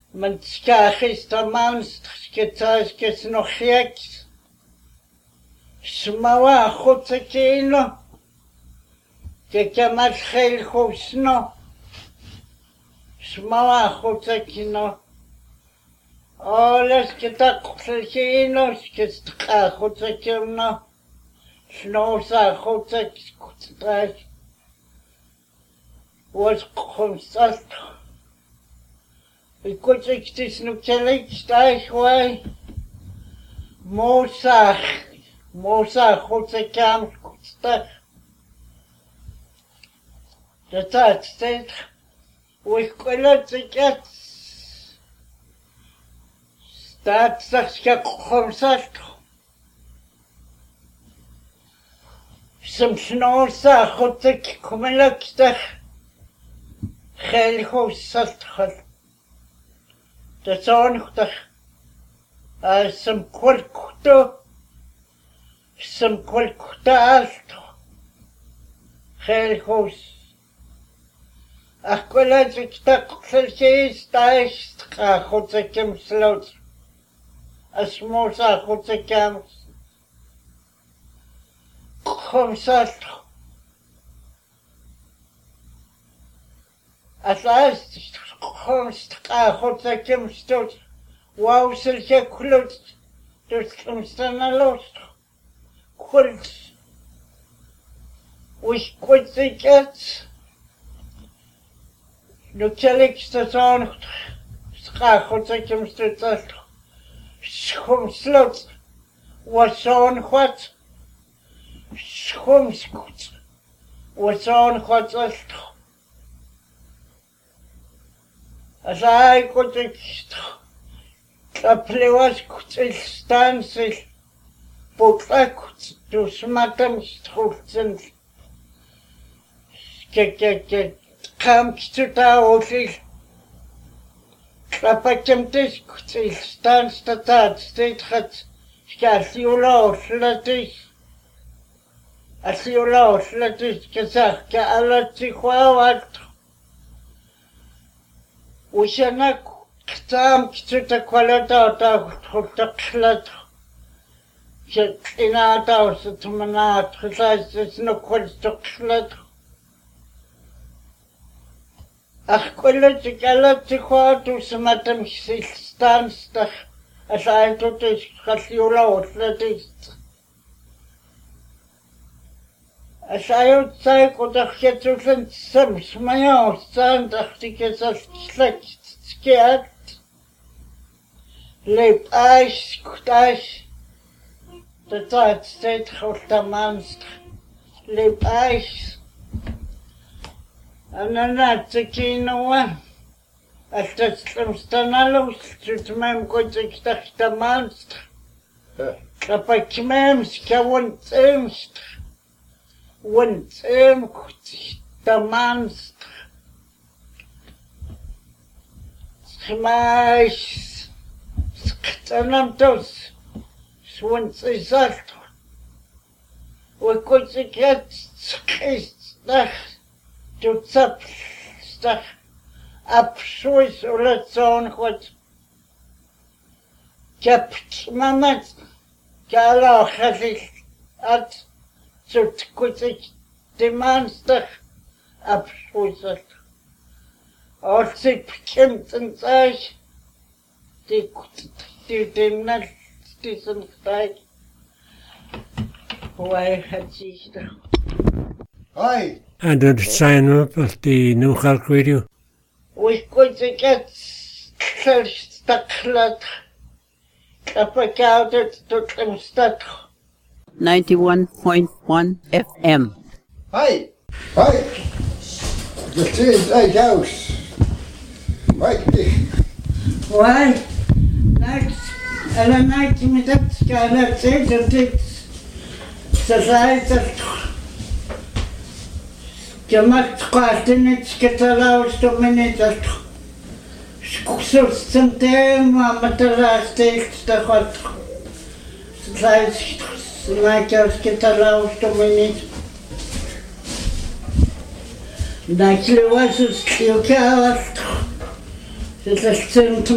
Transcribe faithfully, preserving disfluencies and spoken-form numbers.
Man skachista manst sketsaskes no hieks. Smawa khutsekino. Kekamal khel khusno. Smawa khutsekino. Alles getak khutsekino sketska khutsekino. Snosa khutsek kutstrak. Was khumsalt. Ik kon ik dus nog gelijk staan gewoon. Moza, moza, Godse kamer, Godstag. Dat had steeds. Hoe ik kon het zeggen. Staat straks gekomst. Soms noza, Godse komelakstag. Geen hoofdstad. Dat zou nog toch als een kwalkto, some kwalkta alto, heel goed. Ach, kwalkta ik tak zelfs thuis ga goed ik hem sloot. Als moza goed ik hem kom salto. Als laatst komst goed ik hem stoot. Wauw, zulke kloot. Dus soms dan al los. Kult. Hoe goed ik het. Nu zal ik dat aan. Scha goed ik hem stoot. Schom slot. Was aan goed. Schom goed. Was aan goed als. Als hij goed ik. Kaplewas kutstansi potlakut tu smatam strulsen ke ke ke kam kituta ofi kapakemtes kutstans tatat stetrat skasiula oslatis asiula oslatis kesach ke alati khawat ushanak Tam kituta kwalata ta hutaklat. Je inata os tumanat khasas is no kwalstuklat. Ach kwallat kalat khwatu smatam silstansta. Asai totis khasiula otlatis. Asai utsai kodakhetulent sams maya ostan dachtikesas slak skeat. Leep ijs, ijs. De tijd steeds groter manst. Leep ijs. En dan had ik hier nog een. Als dat soms dan al zit mijn god ik dacht de manst. Dat ik mijn schouwend emst. Want em goed de manst. Schmeis. Stanam tos, swans is alt. We could get stach, to zap, stach, up shoes or let's on what. Kept mamma, gala has it at, so could it demand stach, up shoes at. Or sip kent and sash. Die die dem not diesen Tag. Why had she the Hi. And to sign up at the New Halk Radio. We could get stuck lot. Kapag out to them stuck. ninety-one point one F M. Hi. Hi. The tree's like house. Right. Why? Next, and a night me that skylar says that it's society. Gemacht quarten it's get allowed to minute that so something mama the last takes the hot society like us get allowed to minute. Actually was still chaos. It's a